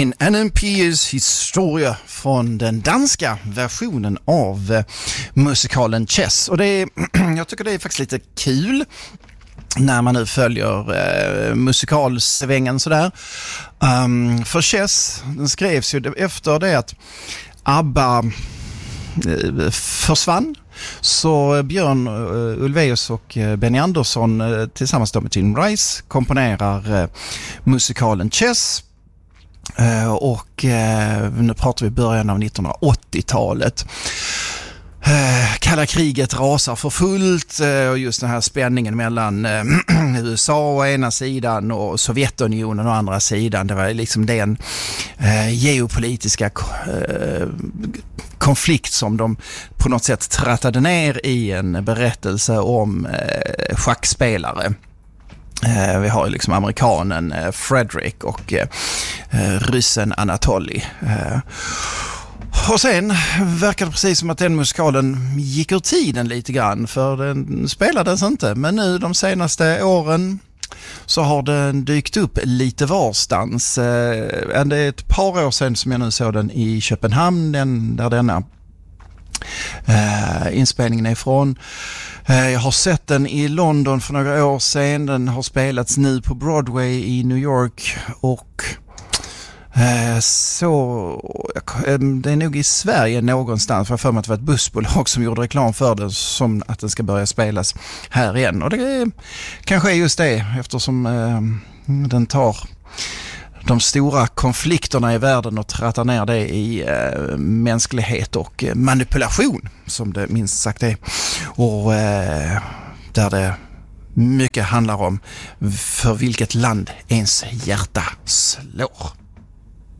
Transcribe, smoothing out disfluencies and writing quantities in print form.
En NMPs historia från den danska versionen av musikalen Chess. Och jag tycker det är faktiskt lite kul när man nu följer musikalsvängen sådär. För Chess, den skrevs ju efter det att ABBA försvann. Så Björn Ulvaeus och Benny Andersson tillsammans med Tim Rice komponerar musikalen Chess. Och nu pratar vi början av 1980-talet. Kalla kriget rasar för fullt och just den här spänningen mellan USA å ena sidan och Sovjetunionen å andra sidan. Det var liksom den geopolitiska konflikt som de på något sätt trattade ner i en berättelse om schackspelare. Vi har liksom amerikanen Fredrik och ryssen Anatoly. Och sen verkar det precis som att den musikalen gick ur tiden lite grann, för den spelades inte. Men nu de senaste åren så har den dykt upp lite varstans. Det är ett par år sedan som jag nu såg den i Köpenhamn, där denna inspelningen är ifrån. Jag har sett den i London för några år sedan. Den har spelats nu på Broadway i New York och det är nog i Sverige någonstans, för jag för mig att det var ett bussbolag som gjorde reklam för den, som att den ska börja spelas här igen. Och det kanske är just det, eftersom den tar de stora konflikterna i världen och trattar ner det i mänsklighet och manipulation, som det minst sagt är. Och där det mycket handlar om för vilket land ens hjärta slår.